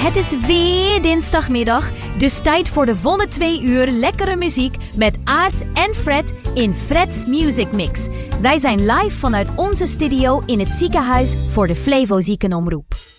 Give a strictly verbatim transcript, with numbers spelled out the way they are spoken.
Het is weer dinsdagmiddag, dus tijd voor de volle twee uur lekkere muziek met Aart en Fred in Fred's Music Mix. Wij zijn live vanuit onze studio in het ziekenhuis voor de Flevo Ziekenomroep.